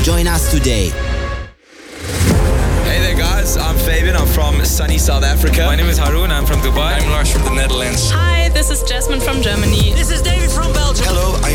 Join us today. Hey there guys, I'm Fabian, I'm from sunny South Africa. My name is Haroon, I'm from Dubai. I'm Lars from the Netherlands. Hi, this is Jasmine from Germany. This is David from Belgium. Hello,